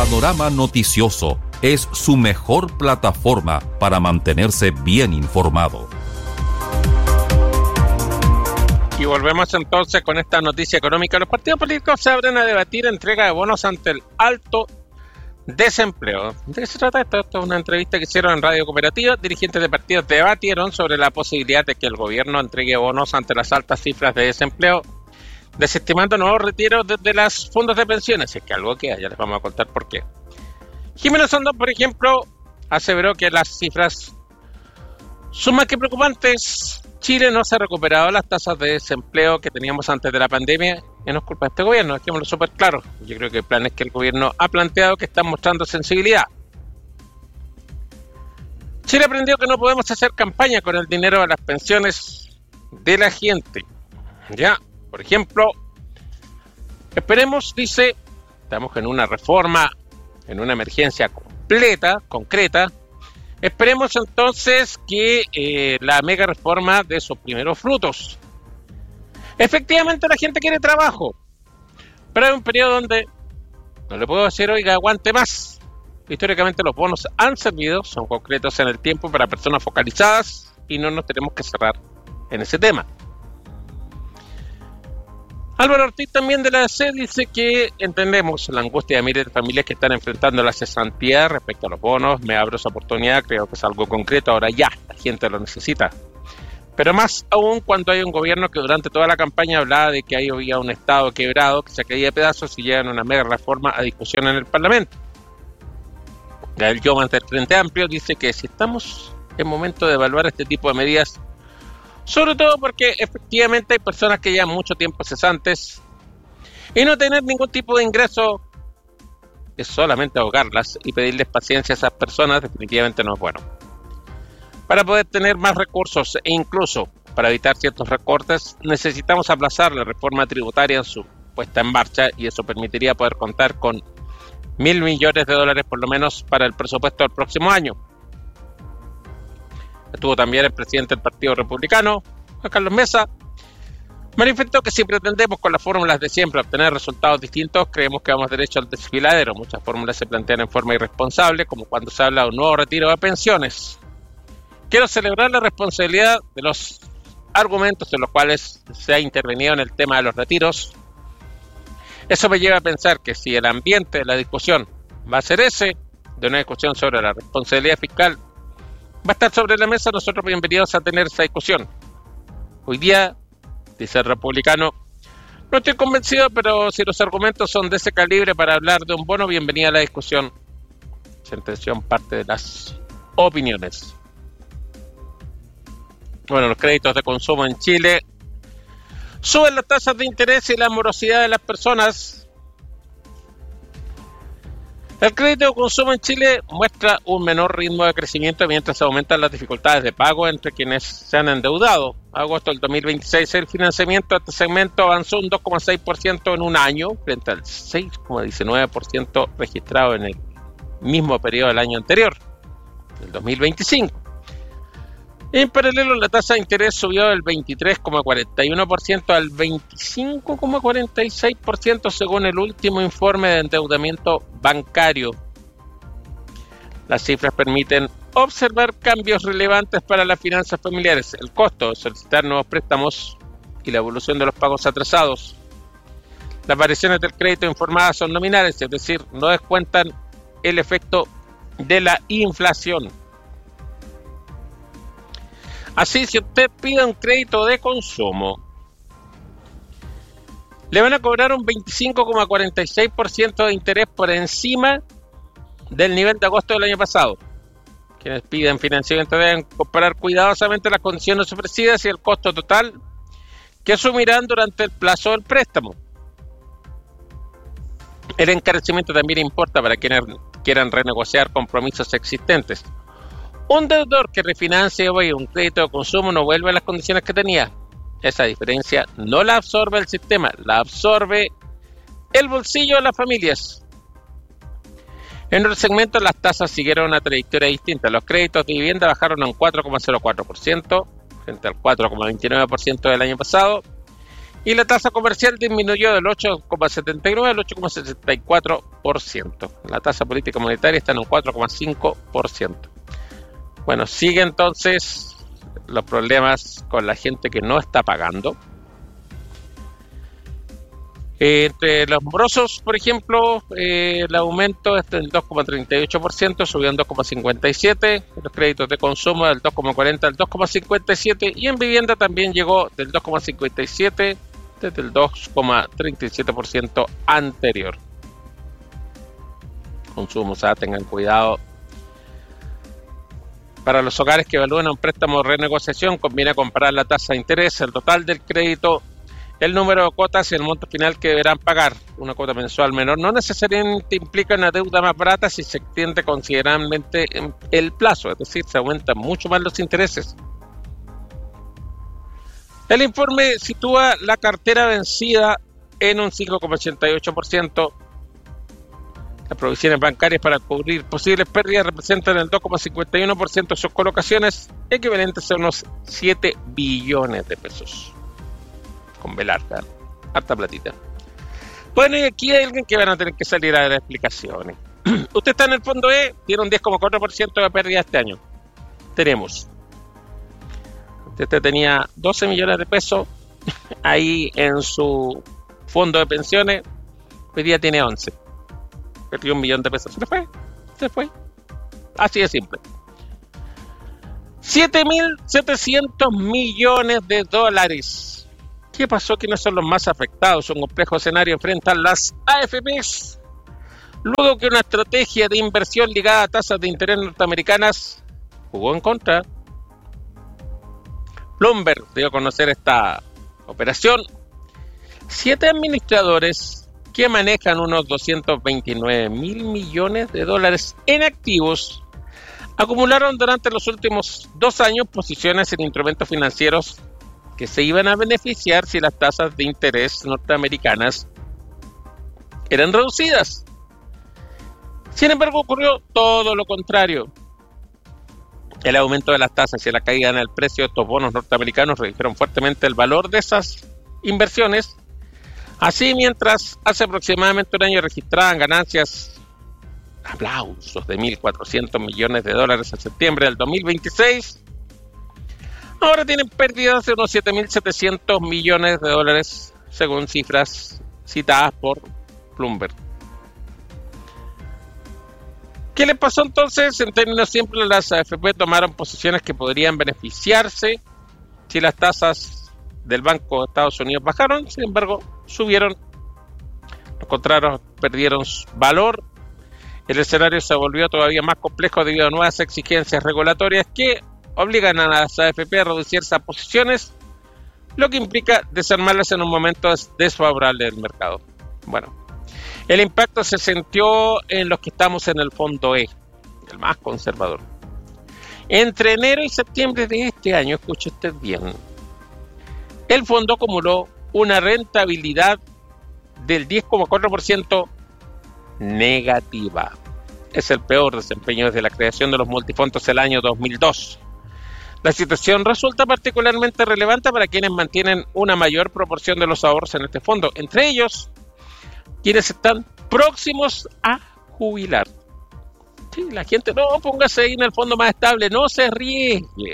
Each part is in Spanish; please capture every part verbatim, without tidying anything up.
Panorama Noticioso es su mejor plataforma para mantenerse bien informado. Y volvemos entonces con esta noticia económica. Los partidos políticos se abren a debatir entrega de bonos ante el alto desempleo. ¿De qué se trata esto? Esto es una entrevista que hicieron en Radio Cooperativa. Dirigentes de partidos debatieron sobre la posibilidad de que el gobierno entregue bonos ante las altas cifras de desempleo, desestimando nuevos retiros desde los fondos de pensiones. Es que algo queda, ya les vamos a contar por qué. Jimena Sondón, por ejemplo, aseveró que las cifras son más que preocupantes. Chile no se ha recuperado las tasas de desempleo que teníamos antes de la pandemia, y no es culpa de este gobierno, dejémoslo súper claro. Yo creo que el plan es que el gobierno ha planteado que están mostrando sensibilidad. Chile aprendió que no podemos hacer campaña con el dinero de las pensiones de la gente. Ya, por ejemplo, esperemos, dice, estamos en una reforma, en una emergencia completa, concreta. Esperemos entonces que eh, la mega reforma dé sus primeros frutos. Efectivamente la gente quiere trabajo, pero hay un periodo donde no le puedo decir, oiga, aguante más. Históricamente los bonos han servido, son concretos en el tiempo para personas focalizadas y no nos tenemos que cerrar en ese tema. Álvaro Ortiz, también de la A C, dice que entendemos la angustia de miles de familias que están enfrentando la cesantía respecto a los bonos. Me abro esa oportunidad, creo que es algo concreto, ahora ya, la gente lo necesita. Pero más aún cuando hay un gobierno que durante toda la campaña hablaba de que ahí había un Estado quebrado, que se caía de pedazos y llegan una mega reforma a discusión en el Parlamento. Gael Jomans del Frente Amplio dice que si estamos en momento de evaluar este tipo de medidas, sobre todo porque efectivamente hay personas que llevan mucho tiempo cesantes y no tener ningún tipo de ingreso es solamente ahogarlas, y pedirles paciencia a esas personas definitivamente no es bueno. Para poder tener más recursos e incluso para evitar ciertos recortes, necesitamos aplazar la reforma tributaria en su puesta en marcha, y eso permitiría poder contar con mil millones de dólares por lo menos para el presupuesto del próximo año. Estuvo también el presidente del Partido Republicano, Juan Carlos Mesa. Manifestó que si pretendemos con las fórmulas de siempre obtener resultados distintos, creemos que vamos derecho al desfiladero. Muchas fórmulas se plantean en forma irresponsable, como cuando se habla de un nuevo retiro de pensiones. Quiero celebrar la responsabilidad de los argumentos en los cuales se ha intervenido en el tema de los retiros. Eso me lleva a pensar que si el ambiente de la discusión va a ser ese, de una discusión sobre la responsabilidad fiscal, va a estar sobre la mesa, nosotros bienvenidos a tener esa discusión. Hoy día, dice el republicano, no estoy convencido, pero si los argumentos son de ese calibre para hablar de un bono, bienvenida a la discusión. Sentenció parte de las opiniones. Bueno, los créditos de consumo en Chile suben las tasas de interés y la morosidad de las personas. El crédito de consumo en Chile muestra un menor ritmo de crecimiento mientras aumentan las dificultades de pago entre quienes se han endeudado. A agosto del dos mil veintiséis, el financiamiento de este segmento avanzó un dos coma seis por ciento en un año, frente al seis coma diecinueve por ciento registrado en el mismo periodo del año anterior, el dos mil veinticinco. En paralelo, la tasa de interés subió del veintitrés coma cuarenta y uno por ciento al veinticinco coma cuarenta y seis por ciento según el último informe de endeudamiento bancario. Las cifras permiten observar cambios relevantes para las finanzas familiares, el costo de solicitar nuevos préstamos y la evolución de los pagos atrasados. Las variaciones del crédito informadas son nominales, es decir, no descuentan el efecto de la inflación. Así, si usted pide un crédito de consumo, le van a cobrar un veinticinco coma cuarenta y seis por ciento de interés por encima del nivel de agosto del año pasado. Quienes piden financiamiento deben comparar cuidadosamente las condiciones ofrecidas y el costo total que asumirán durante el plazo del préstamo. El encarecimiento también importa para quienes quieran renegociar compromisos existentes. Un deudor que refinancie hoy un crédito de consumo no vuelve a las condiciones que tenía. Esa diferencia no la absorbe el sistema, la absorbe el bolsillo de las familias. En otros segmentos las tasas siguieron una trayectoria distinta. Los créditos de vivienda bajaron a un cuatro coma cero cuatro por ciento frente al cuatro coma veintinueve por ciento del año pasado, Y la tasa comercial disminuyó del ocho coma setenta y nueve al ocho coma setenta y cuatro por ciento. La tasa política monetaria está en un cuatro coma cinco por ciento. Bueno, sigue entonces los problemas con la gente que no está pagando. Eh, entre los morosos, por ejemplo, eh, el aumento es del dos coma treinta y ocho por ciento, subió en dos coma cincuenta y siete por ciento, los créditos de consumo del dos coma cuarenta al dos coma cincuenta y siete por ciento y en vivienda también llegó del dos coma cincuenta y siete por ciento desde el dos coma treinta y siete por ciento anterior. Consumo, o sea, tengan cuidado. Para los hogares que evalúen un préstamo de renegociación, conviene comparar la tasa de interés, el total del crédito, el número de cuotas y el monto final que deberán pagar. Una cuota mensual menor no necesariamente implica una deuda más barata si se extiende considerablemente el plazo, es decir, se aumentan mucho más los intereses. El informe sitúa la cartera vencida en un cinco coma ochenta y ocho por ciento. Las provisiones bancarias para cubrir posibles pérdidas representan el dos coma cincuenta y uno por ciento de sus colocaciones, equivalentes a unos siete billones de pesos. Con velar, harta platita. Bueno, y aquí hay alguien que van a tener que salir a dar explicaciones. Usted está en el fondo E, tiene un diez coma cuatro por ciento de pérdida este año. Tenemos. Usted tenía doce millones de pesos ahí en su fondo de pensiones, hoy día tiene once. Perdió un millón de pesos. Se le fue, se fue. Así de simple. siete mil setecientos millones de dólares. ¿Qué pasó? Que no son los más afectados. Un complejo escenario enfrentan las A F Pes. Luego que una estrategia de inversión ligada a tasas de interés norteamericanas jugó en contra. Bloomberg dio a conocer esta operación. Siete administradores que manejan unos doscientos veintinueve mil millones de dólares en activos acumularon durante los últimos dos años posiciones en instrumentos financieros que se iban a beneficiar si las tasas de interés norteamericanas eran reducidas. Sin embargo, ocurrió todo lo contrario. El aumento de las tasas y la caída en el precio de estos bonos norteamericanos redujeron fuertemente el valor de esas inversiones. Así, mientras hace aproximadamente un año registraban ganancias, aplausos, de mil cuatrocientos millones de dólares en septiembre del dos mil veintiséis, ahora tienen pérdidas de unos siete mil setecientos millones de dólares, según cifras citadas por Bloomberg. ¿Qué les pasó entonces? En términos simples, las A F P tomaron posiciones que podrían beneficiarse si las tasas del Banco de Estados Unidos bajaron. Sin embargo, subieron. Los contrarios perdieron valor. El escenario se volvió todavía más complejo debido a nuevas exigencias regulatorias que obligan a las A F P a reducir esas posiciones, lo que implica desarmarlas en un momento desfavorable del mercado. Bueno, el impacto se sintió en los que estamos en el fondo E, el más conservador. Entre enero y septiembre de este año, escuche usted bien, el fondo acumuló una rentabilidad del diez coma cuatro por ciento negativa. Es el peor desempeño desde la creación de los multifondos el año dos mil dos. La situación resulta particularmente relevante para quienes mantienen una mayor proporción de los ahorros en este fondo, entre ellos quienes están próximos a jubilar. Sí, la gente, no, póngase ahí en el fondo más estable, no se arriesgue.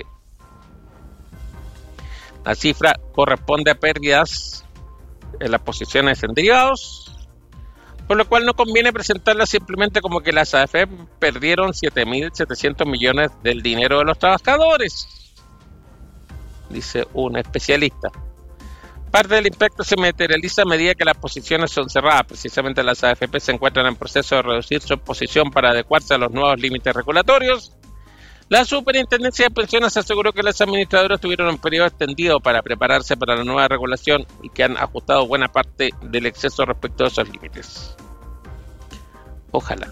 La cifra corresponde a pérdidas en las posiciones en derivados, por lo cual no conviene presentarla simplemente como que las A F P perdieron siete mil setecientos millones del dinero de los trabajadores, dice un especialista. Parte del impacto se materializa a medida que las posiciones son cerradas. Precisamente las A F P se encuentran en proceso de reducir su exposición para adecuarse a los nuevos límites regulatorios. La Superintendencia de Pensiones aseguró que los administradores tuvieron un periodo extendido para prepararse para la nueva regulación y que han ajustado buena parte del exceso respecto a esos límites. Ojalá.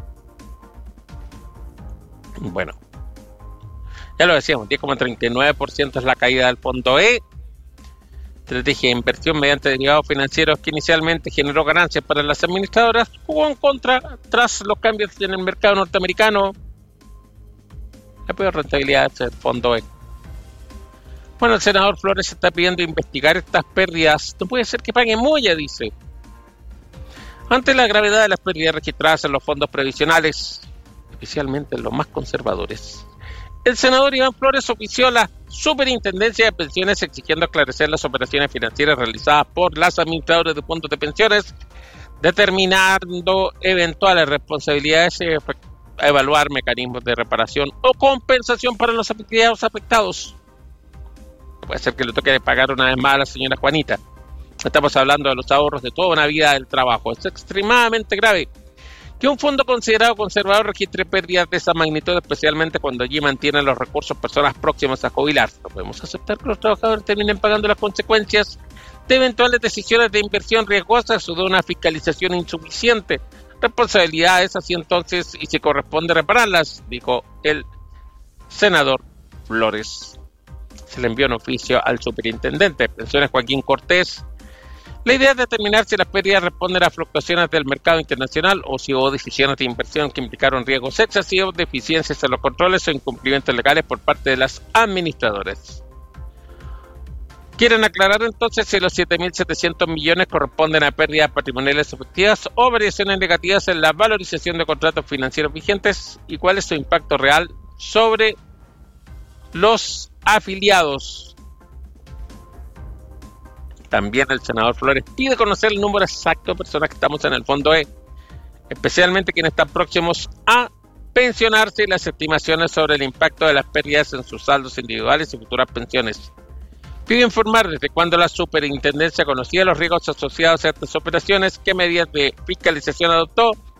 Bueno, ya lo decíamos, diez coma treinta y nueve por ciento es la caída del fondo E. Estrategia de inversión mediante derivados financieros que inicialmente generó ganancias para las administradoras, jugó en contra tras los cambios en el mercado norteamericano. La peor rentabilidad es el fondo E. Bueno, el senador Flores está pidiendo investigar estas pérdidas. No puede ser que paguen moya, dice. Ante la gravedad de las pérdidas registradas en los fondos previsionales, especialmente en los más conservadores, el senador Iván Flores ofició a la Superintendencia de Pensiones exigiendo aclarecer las operaciones financieras realizadas por las administradoras de fondos de pensiones, determinando eventuales responsabilidades y evaluar mecanismos de reparación o compensación para los afiliados afectados. Puede ser que le toque pagar una vez más a la señora Juanita. Estamos hablando de los ahorros de toda una vida del trabajo. Es extremadamente grave que un fondo considerado conservador registre pérdidas de esa magnitud, especialmente cuando allí mantienen los recursos personas próximas a jubilarse. No podemos aceptar que los trabajadores terminen pagando las consecuencias de eventuales decisiones de inversión riesgosas o de una fiscalización insuficiente. Responsabilidades así entonces y si corresponde repararlas, dijo el senador Flores. Se le envió un oficio al superintendente de pensiones Joaquín Cortés. La idea es determinar si las pérdidas responden a fluctuaciones del mercado internacional o si hubo decisiones de inversión que implicaron riesgos excesivos, deficiencias en los controles o incumplimientos legales por parte de las administradoras. Quieren aclarar entonces si los siete mil setecientos millones corresponden a pérdidas patrimoniales efectivas o variaciones negativas en la valorización de contratos financieros vigentes y cuál es su impacto real sobre los afiliados. También el senador Flores pide conocer el número exacto de personas que estamos en el Fondo E, especialmente quienes están próximos a pensionarse y las estimaciones sobre el impacto de las pérdidas en sus saldos individuales y futuras pensiones. Pide informar desde cuándo la superintendencia conocía los riesgos asociados a estas operaciones, qué medidas de fiscalización adoptó